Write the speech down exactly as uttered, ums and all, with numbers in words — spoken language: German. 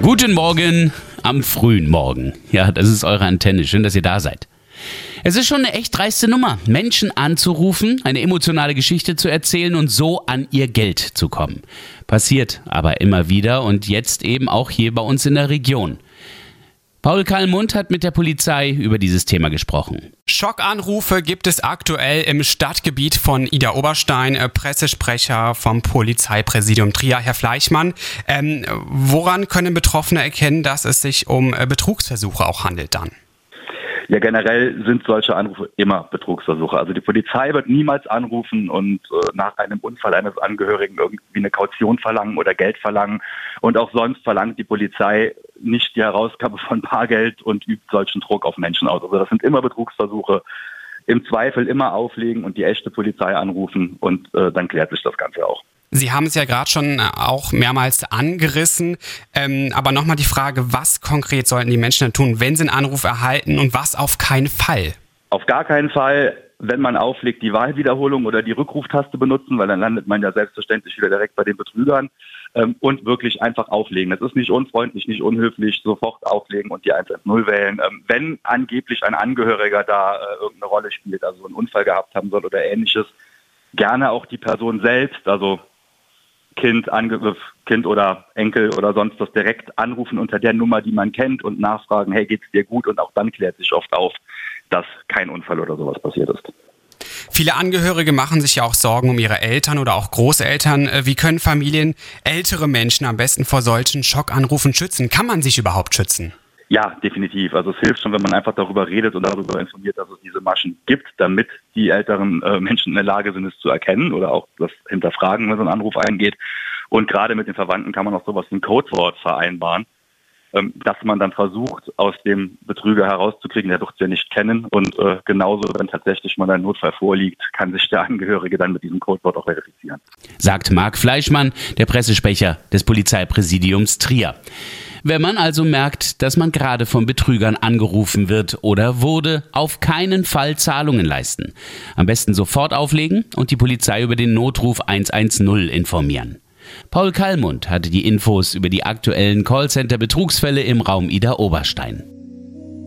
Guten Morgen am frühen Morgen. Ja, das ist eure Antenne. Schön, dass ihr da seid. Es ist schon eine echt dreiste Nummer, Menschen anzurufen, eine emotionale Geschichte zu erzählen und so an ihr Geld zu kommen. Passiert aber immer wieder und jetzt eben auch hier bei uns in der Region. Paul Kallmund hat mit der Polizei über dieses Thema gesprochen. Schockanrufe gibt es aktuell im Stadtgebiet von Idar-Oberstein. Äh, Pressesprecher vom Polizeipräsidium Trier, Herr Fleischmann. Ähm, woran können Betroffene erkennen, dass es sich um äh, Betrugsversuche auch handelt dann? Ja, generell sind solche Anrufe immer Betrugsversuche. Also die Polizei wird niemals anrufen und äh, nach einem Unfall eines Angehörigen irgendwie eine Kaution verlangen oder Geld verlangen. Und auch sonst verlangt die Polizei nicht die Herausgabe von Bargeld und übt solchen Druck auf Menschen aus. Also das sind immer Betrugsversuche. Im Zweifel immer auflegen und die echte Polizei anrufen und äh, dann klärt sich das Ganze auch. Sie haben es ja gerade schon auch mehrmals angerissen, ähm, aber nochmal die Frage, was konkret sollten die Menschen dann tun, wenn sie einen Anruf erhalten und was auf keinen Fall? Auf gar keinen Fall, wenn man auflegt, die Wahlwiederholung oder die Rückruftaste benutzen, weil dann landet man ja selbstverständlich wieder direkt bei den Betrügern ähm, und wirklich einfach auflegen. Das ist nicht unfreundlich, nicht unhöflich, sofort auflegen und die eins eins null wählen. Ähm, wenn angeblich ein Angehöriger da äh, irgendeine Rolle spielt, also einen Unfall gehabt haben soll oder ähnliches, gerne auch die Person selbst, also Kind, Angriff, Kind oder Enkel oder sonst was direkt anrufen unter der Nummer, die man kennt und nachfragen, hey, geht's dir gut? Und auch dann klärt sich oft auf, dass kein Unfall oder sowas passiert ist. Viele Angehörige machen sich ja auch Sorgen um ihre Eltern oder auch Großeltern. Wie können Familien ältere Menschen am besten vor solchen Schockanrufen schützen? Kann man sich überhaupt schützen? Ja, definitiv. Also es hilft schon, wenn man einfach darüber redet und darüber informiert, dass es diese Maschen gibt, damit die älteren äh, Menschen in der Lage sind, es zu erkennen oder auch das hinterfragen, wenn so ein Anruf eingeht. Und gerade mit den Verwandten kann man auch sowas wie ein Codewort vereinbaren, ähm, dass man dann versucht, aus dem Betrüger herauszukriegen, der wird es ja nicht kennen. Und äh, genauso, wenn tatsächlich mal ein Notfall vorliegt, kann sich der Angehörige dann mit diesem Codewort auch verifizieren. Sagt Marc Fleischmann, der Pressesprecher des Polizeipräsidiums Trier. Wenn man also merkt, dass man gerade von Betrügern angerufen wird oder wurde, auf keinen Fall Zahlungen leisten. Am besten sofort auflegen und die Polizei über den Notruf eins eins null informieren. Paul Kallmund hatte die Infos über die aktuellen Callcenter-Betrugsfälle im Raum Idar-Oberstein.